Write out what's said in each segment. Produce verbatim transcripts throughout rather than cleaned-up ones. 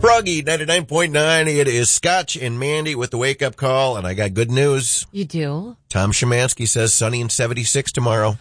Froggy ninety-nine point nine. It is Scotch and Mandy with the wake-up call, and I got good news. You do? Tom Szymanski says sunny and seventy-six tomorrow.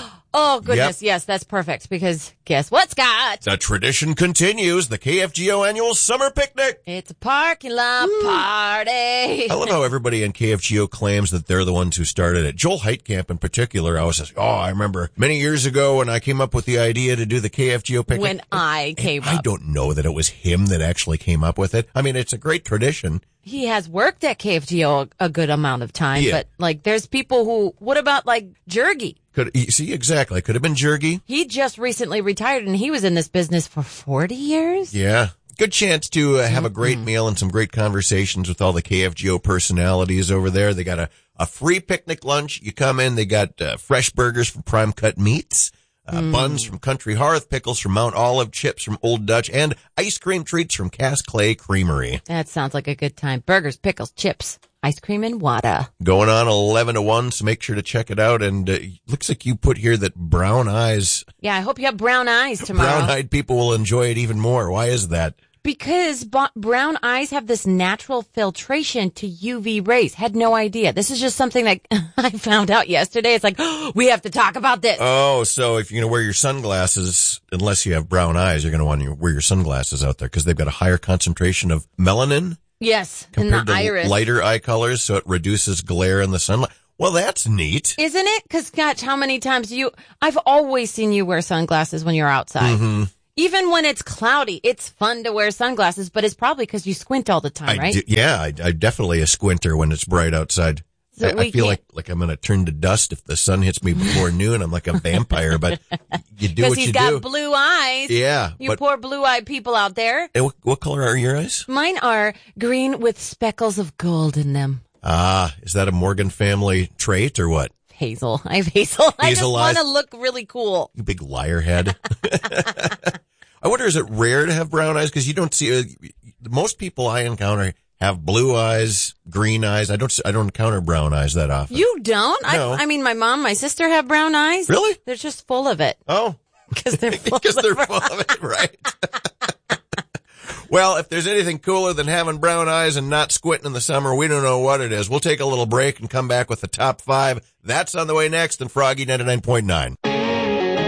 Oh, goodness. Yep. Yes, that's perfect because guess what, Scott? The tradition continues. The K F G O annual summer picnic. It's a parking lot Woo. party. I love how everybody in K F G O claims that they're the ones who started it. Joel Heitkamp in particular, I was just, oh, I remember many years ago when I came up with the idea to do the K F G O picnic. When I came and up. I don't know that it was him that actually came up with it. I mean, it's a great tradition. He has worked at K F G O a good amount of time, yeah. but like there's people who, what about like Jergy? Could see exactly. Could have been Jergy. He just recently retired, and he was in this business for forty years. Yeah, good chance to uh, have mm-hmm. a great meal and some great conversations with all the K F G O personalities over there. They got a, a free picnic lunch. You come in, they got uh, fresh burgers from Prime Cut Meats, uh, mm. buns from Country Hearth, pickles from Mount Olive, chips from Old Dutch, and ice cream treats from Cass Clay Creamery. That sounds like a good time. Burgers, pickles, chips. Ice cream and water. Going on eleven to one, so make sure to check it out. And uh, looks like you put here that brown eyes. Yeah, I hope you have brown eyes tomorrow. Brown-eyed people will enjoy it even more. Why is that? Because b- brown eyes have this natural filtration to U V rays. Had no idea. This is just something that I found out yesterday. It's like, oh, we have to talk about this. Oh, so if you're going to wear your sunglasses, unless you have brown eyes, you're going to want to wear your sunglasses out there because they've got a higher concentration of melanin. Yes, compared in the to iris. Lighter eye colors, so it reduces glare in the sunlight. Well, that's neat. Isn't it? Because, Scott, how many times do you... I've always seen you wear sunglasses when you're outside. Mm-hmm. Even when it's cloudy, it's fun to wear sunglasses, but it's probably because you squint all the time, I right? Do, yeah, I, I definitely a squinter when it's bright outside. So I, I feel like, like I'm going to turn to dust if the sun hits me before noon. I'm like a vampire, but you do what you do. Because he's got blue eyes. Yeah. You but, poor blue-eyed people out there. And what, what color are your eyes? Mine are green with speckles of gold in them. Ah, is that a Morgan family trait or what? Hazel. I have hazel. I just Hazel want eyes. to look really cool. You big liar head. I wonder, is it rare to have brown eyes? Because you don't see, uh, most people I encounter have blue eyes, green eyes. I don't, I don't encounter brown eyes that often. You don't? No. I, I mean, my mom, my sister have brown eyes. Really? They're just full of it. Oh. Because they're full Because of they're full of it, right? Well, if there's anything cooler than having brown eyes and not squinting in the summer, we don't know what it is. We'll take a little break and come back with the top five. That's on the way next on Froggy ninety-nine point nine.